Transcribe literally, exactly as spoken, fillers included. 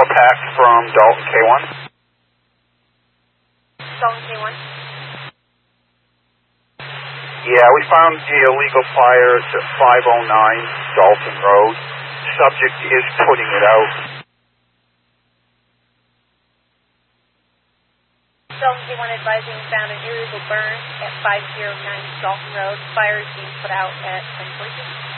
Pat from Dalton K one. Dalton K one? Yeah, we found the illegal fire at five oh nine Dalton Road. Subject is putting it out. Dalton K one advising found an illegal burn at five oh nine Dalton Road. Fire is being put out at ten forty-six.